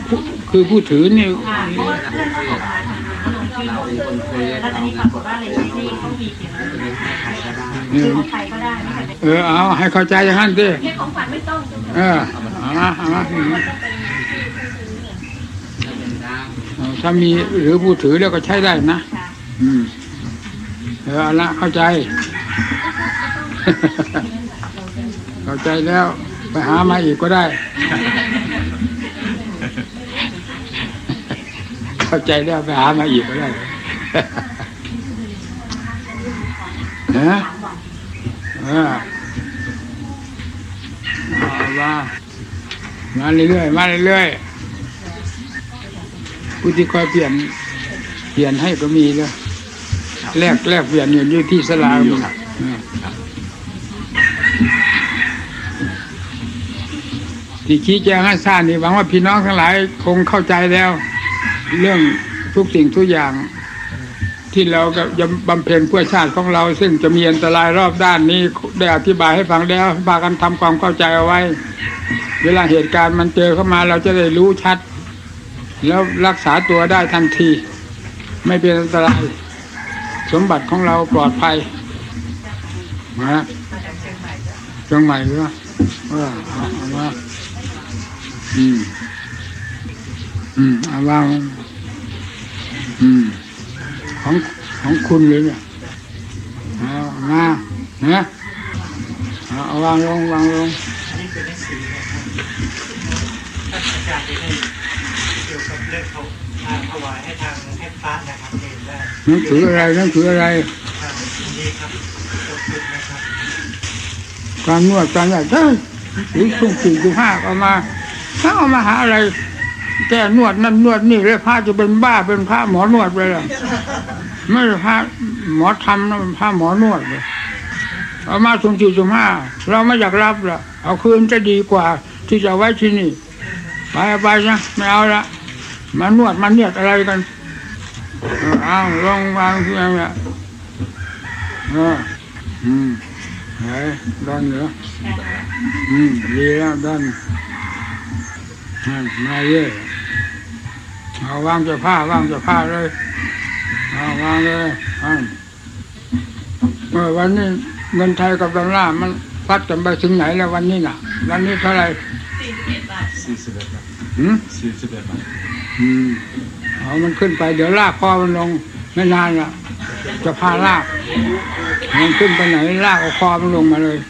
คือผู้ถือนี่เพราะว่าเพื่อนเขาส่งมาทางหลวงพี่แล้วตอนนี้ปรากฏว่าเลยที่เขามีเขียนคือของใครก็ได้ไม่ใช่เอาให้เข้าใจอย่างนั้นดิแค่ของฝันไม่ต้องเอามาถ้ามีหรือผู้ถือแล้วก็ใช้ได้นะเอาละเข้าใจเข้าใจแล้วไปหามาอีกก็ได้เข้าใจแล้วไปหามาอีกก็ได้นะมาเรื่อยๆมาเรื่อยๆผู้ที่คอยเปลี่ยนให้ก็มีเลยแลกเปลี่ยนอยู่ที่ศาลาที่ชี้แจงให้ทราบนี่หวังว่าพี่น้องทั้งหลายคงเข้าใจแล้วเรื่องทุกสิ่งทุกอย่างที่เราจะบำเพ็ญเพื่อชาติของเราซึ่งจะมีอันตรายรอบด้านนี้ได้อธิบายให้ฟังแล้วพากันทำความเข้าใจเอาไว้เวลาเหตุการณ์มันเจอเข้ามาเราจะได้รู้ชัดแล้วรักษาตัวได้ทันทีไม่เป็นอันตรายสมบัติของเราปลอดภัยนะเชียงใหม่เหรอมาเอาวางของคุณเลยเนี่ยเอามานะเอาวางลงนี่เป็นหนังสือท่านอาจารย์ได้เกี่ยวกับเรื่องเขาถวายให้ทางให้พระนะครับเองได้หนังสืออะไรนี่ครับการนวดการอะไรหรือสุ่ม4-5เอามาถ้าเอามาหาอะไรแก้นวดนั่นนวดนี่เลยพระจะเป็นบ้าเป็นพระหมอนวดไปเลยไม่ใช่พระหมอทำนะเป็นพระหมอนวดเลยเอามาสุ่ม4-5เราไม่อยากรับละเอาคืนจะดีกว่าที่จะไว้ที่นี่ไปนะไม่เอาละมานวดมันเนี่ยอะไรกันเอาลงวางที่นั่นแหละไหนดันเหรอดีแล้วดันมาเยอะเอาวางจะผ้าเลยเอาวางเลยวันนี้เงินไทยกับดอลลาร์มันพัดกันไปถึงไหนแล้ววันนี้น่ะวันนี้เท่าไหร่41 บาท41 บาทเอามันขึ้นไปเดี๋ยวลากคอมันลงไม่นานละจะพาลากมันขึ้นไปไหนลากเอาคอมันลงมาเลย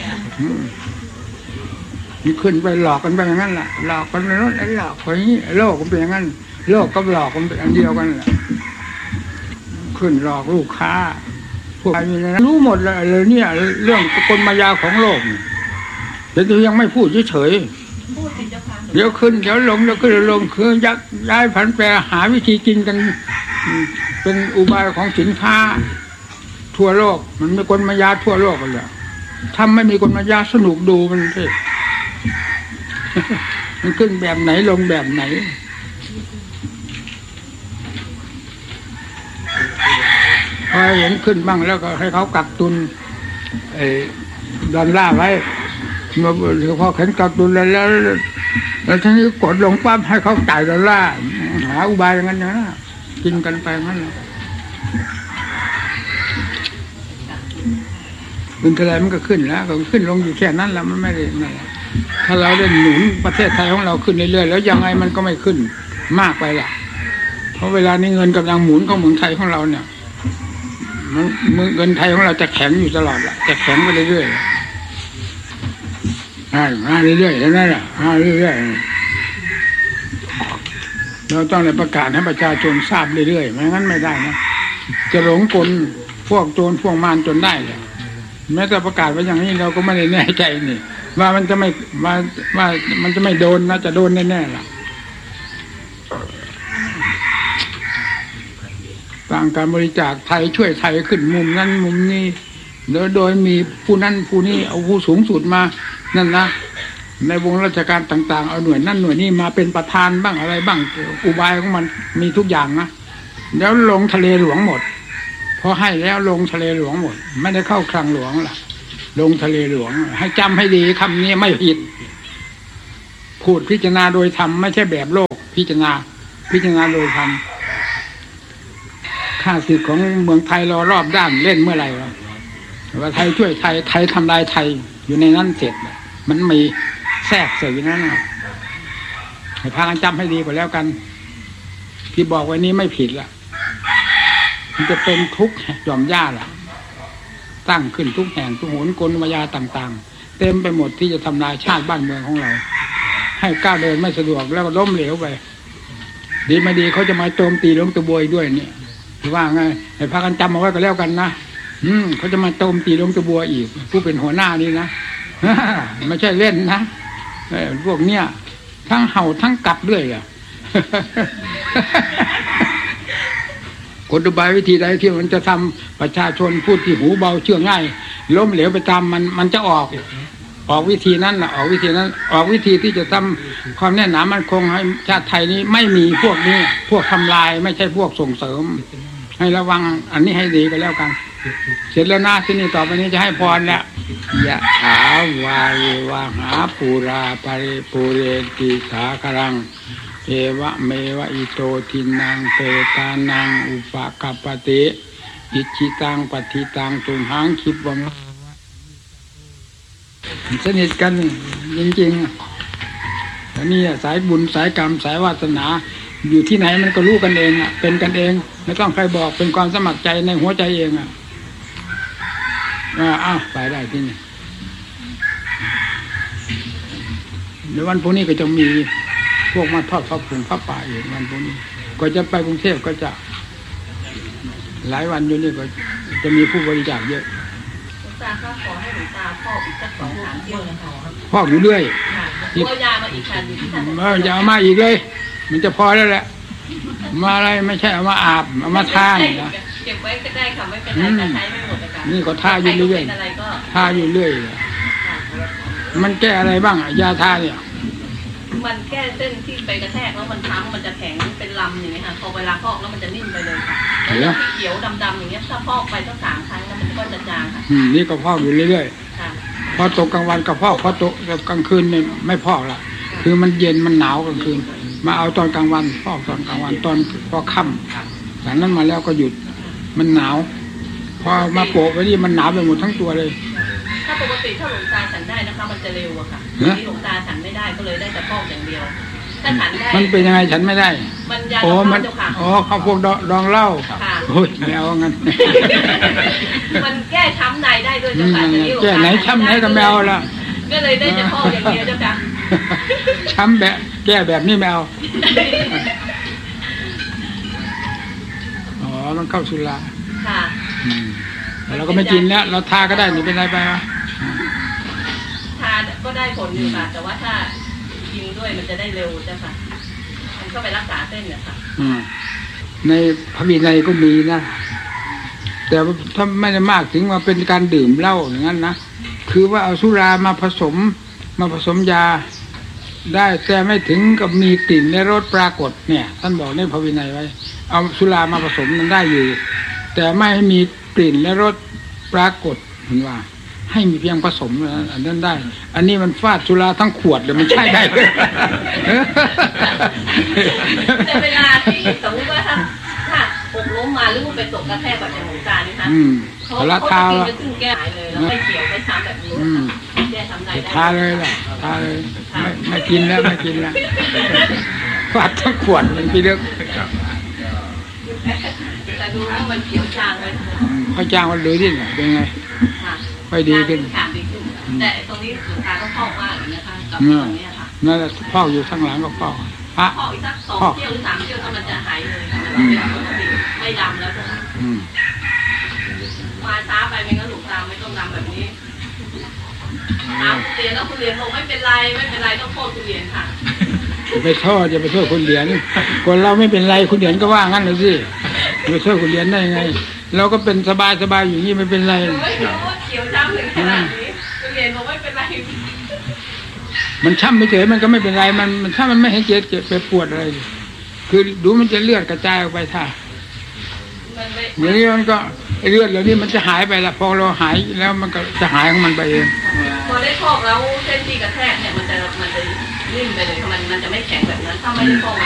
มันขึ้นไปหลอกกันไปอย่างนั้นแหละหลอกกันไปโน่นไอ้หลอกคนนี้โลกมันเป็นอย่างนั้นโลกกับหลอกมันเป็นอันเดียวกันแหละขึ้นหลอกลูกค้าพวกนี้นะรู้หมดเลยเนี่ยเรื่องกลมายาของโลกแต่ยังไม่พูดเฉยเดี๋ยวขึ้นเดี๋ยวลงเดี๋ยวขึ้นลงคือยักย้ายผันแปรหาวิธีกินกันเป็นอุบายของสินค้าทั่วโลกมันมีกลมายาทั่วโลกกันเลยถ้าไม่มีกลมายาสนุกดูมันสิมันขึ้นแบบไหนลงแบบไหนพอเห็นขึ้นบ้างแล้วก็ให้เขากักตุนดอลลาร์ไว้หรือพอเห็นกักตุนแล้วทีนี้กดลงปั๊บให้เขาจ่ายดอลลาร์หาอุบายอย่างนั้นนะกินกันไปงั้นเป็นเท่าไรมันก็ขึ้นแล้วก็ขึ้นลงอยู่แค่นั้นแล้วมันไม่ได้ถ้าเราได้หนุนประเทศไทยของเราขึ้นเรื่อยๆแล้วยังไงมันก็ไม่ขึ้นมากไปล่ะเพราะเวลานี้เงินกำลังหมุนของเมืองไทยของเราเนี่ยเงินไทยของเราจะแข็งอยู่ตลอดละจะแข็งไปเรื่อยๆมาเรื่อยๆแล้วนั่นแหละมาเรื่อยๆเราต้องเลยประกาศให้ประชาชนทราบเรื่อยๆไม่งั้นไม่ได้นะจะหลงกลพวกโจรพวกมารจนได้เลยแม้แต่ประกาศไว้อย่างนี้เราก็ไม่ได้แน่ใจนี่ว่ามันจะไม่ว่ามันจะไม่โดนนะจะโดนแน่ๆล่ะต่างการบริจาคไทยช่วยไทยขึ้นมุมนั้นมุมนี้โดยมีผู้นั้นผู้นี้เอาผู้สูงสุดมานั่นนะในวงราชการต่างๆเอาหน่วยนั่นหน่วยนี้มาเป็นประธานบ้างอะไรบ้างอุบายของมันมีทุกอย่างนะแล้วลงทะเลหลวงหมดพอให้แล้วลงทะเลหลวงหมดไม่ได้เข้าคลังหลวงล่ะลงทะเลหลวงให้จำให้ดีคำนี้ไม่ผิดพูดพิจารณาโดยธรรมไม่ใช่แบบโลกพิพิจารณาโดยธรรมข้าศึกของเมืองไทยรอบด้านเล่นเมื่อไหร่วะว่าไทยช่วยไทยทำลายไทยอยู่ในนั้นเสร็จมันมีแทรกเสร็จอยู่นั้นให้พากันจำให้ดีกว่าแล้วกันที่บอกไว้นี้ไม่ผิดละมันจะเป็นทุกข์หย่อมย่าล่ะตั้งขึ้นทุกแห่งทุกหนกลมายาต่างๆเต็มไปหมดที่จะทำลายชาติบ้านเมืองของเราให้ก้าวเดินไม่สะดวกแล้วก็ล้มเหลวไปดีไม่ดีเขาจะมาโจมตีหลวงตาบัวด้วยเนี่ยว่าไงให้พากันจำเอาไว้ก็แล้วกันนะเขาจะมาโจมตีหลวงตาบัวอีกผู้เป็นหัวหน้านี่นะไม่ใช่เล่นนะพวกเนี้ยทั้งเห่าทั้งกัดด้วยอ่ะกลอุบายวิธีใดที่มันจะทำประชาชนพูดที่หูเบาเชื่อง่ายล้มเหลวไปตามมันจะออกวิธีนั้นออกวิธีนั้นออกวิธีที่จะทำความแน่นหนามั่นคงให้ชาติไทยนี้ไม่มีพวกนี้พวกทำลายไม่ใช่พวกส่งเสริมให้ระวังอันนี้ให้ดีก็แล้วกันเสร็จแล้วนะที่นี่ต่อไปนี้จะให้พรแล้วยะถาวาริวหาปูราปริปุเรติสาครังเอวะเมวะอิโตทินังเปตานังอุปกัปปติอิจิตังปฏิตังตุมหังคิปวังสนิทกันจริงๆอันนี้สายบุญสายกรรมสายวาสนาอยู่ที่ไหนมันก็รู้กันเองอ่ะเป็นกันเองไม่ต้องใครบอกเป็นความสมัครใจในหัวใจเองอ่ะอ้าวไปได้ที่นี่เดี๋ยววันพรุ่งนี้ก็จะมีพวกมาทอดพระผงพระป่าอีกวันพรุ่งนี้ก็จะไปกรุงเทพก็จะหลายวันอยู่นี่ก็จะมีผู้บริจาคเยอะตาก็ขอให้หลวงตาพ่ออีกสัก2-3เที่ยวนะคะพ่ออยู่เรื่อยตัวยามาอีกคันที่ท่านจะเอามาอีกเลยมันจะพอแล้วแหละมาอะไรไม่ใช่เอามาอาบเอามาทานะเก็บไว้ก็ได้ค่ะไม่เป็นไรแต่ใช้ไม่หมดเลยค่ะนี่ก็ทาอยู่เรื่อยๆทาอยู่เรื่อยมันแก้อะไรบ้างยาทาเนี่ยมันแก้เส้นที่ไปกระแทกแล้วมันช้ำมันจะแข็งเป็นลำอย่างนี้ค่ะพอเวลาพอกแล้วมันจะนิ่มไปเลยค่ะแล้วที่เขียวดำๆอย่างเงี้ยถ้าพอกไปสัก3 ครั้งแล้วมันก็จะจางค่ะนี่ก็พอกอยู่เรื่อยๆพอตกกลางวันก็พอกพอตกกลางคืนเนี่ยไม่พอกละคือมันเย็นมันหนาวกลางคืนมาเอาตอนกลางวันพอกตอนกลางวันตอนพอค่ำจากนั้นมาแล้วก็หยุดมันหนาวพอมาโปะไว้นี่มันหนาวไปหมดทั้งตัวเลยถ้าปกติถ้าหลวงตาฉันได้นะคะมันจะเร็วอะค่ะที่หลวงตาฉันไม่ได้ก็เลยได้แต่พอกอย่างเดียวถ้าฉันได้มันเป็นยังไงฉันไม่ได้มันยาดองเหล้าค่ะเขาพวกดองเหล้าโอ้ยไม่เอางั้นมันแก้ช้ำในได้ด้วยเจ้าค่ะแก้ไหนช้ำไหนก็ไม่เอาละก็เลยได้แต่พอกอย่างเดียวเจ้าค่ะช้ำแบบแก้แบบนี้ไม่เอามันเข้าสุราค่ะเราก็ไม่กินแล้วเราทาก็ได้ไม่เป็นไรไปวะทาก็ได้ผลอยู่ค่ะแต่ว่าถ้ากินด้วยมันจะได้เร็วจ้ะค่ะมันก็ไปรักษาเส้นเนี่ยค่ะในพระวินัยก็มีนะแต่ถ้าไม่ได้มากถึงว่าเป็นการดื่มเหล้าอย่างนั้นนะคือว่าเอาสุรามาผสมยาได้แต่ไม่ถึงกับมีกลิ่นและรสปรากฏเนี่ยท่านบอกในพระวินัยไว้เอาสุรามาผสมมันได้อยู่แต่ไม่ให้มีกลิ่นและรสปรากฏเห็นว่าให้มีเพียงผสมอันนั้นได้อันนี้มันฟาดสุราทั้งขวดเลยมันใช่ได้แต่เวลาที่สมมติว่าถ้าอกล้มมาหรือมันไปตกกระแทกแบบในหมูตานี่คะเขากินไปซึ่งแก้หายเลยแล้วไม่เกี่ยวไม่ช้ำแบบนี้แก้ช้ำในได้ทาเลยล่ะทาเลยไม่กินแล้วฟาดทั้งขวดมันพี่เลือกแต่ดูว่ามันเขียวจางเลยเขาจางมันเลยที่เป็นไงไปดีขึ้นแต่ตรงนี้หลวงตาก็พอกมากเลยนะคะกับตรงนี้ค่ะนั่นแหละพอกอยู่ข้างหลังก็พอกพอกอีกสัก2 เที่ยวหรือ3 เที่ยวถ้ามันจะหายเลยไม่ดำแล้วจ้ะมาช้าไปไม่งั้นหลวงตาไม่ต้องดำแบบนี้เรียนแล้วคุณเรียนบอกไม่เป็นไรต้องโทษคุณเรียนค่ะไปโทษจะไปโทษคุณเรียนคนเราไม่เป็นไรคุณเรียนก็ว่างั้นเลยสิไปโทษคุณเรียนได้ยังไงเราก็เป็นสบายอยู่นี่ไม่เป็นไรไม่รู้ว่าเขียวช้ำถึงขนาดนี้คุณเรียนบอกไม่เป็นไรมันช้ำไม่เฉยมันก็ไม่เป็นไรมันถ้ามันไม่ให้เจ็บไปปวดอะไรคือดูมันจะเลือดกระจายออกไปท่าอย่างนี้มันก็เลือดเหล่านี้มันจะหายไปละพอเราหายแล้วมันก็จะหายของมันไปเองพอได้พอกแล้วเส้นที่กระแทกเนี่ยมันจะนิ่มไปเลยมันจะไม่แข็งแบบนั้นถ้าไม่ได้พอก